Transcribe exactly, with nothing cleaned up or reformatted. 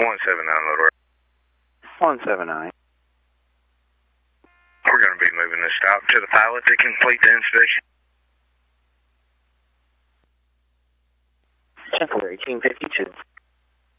one seven nine, Little Rock. one seven nine. We're going to be moving this stop to the pilot to complete the inspection. ten four eighteen fifty-two.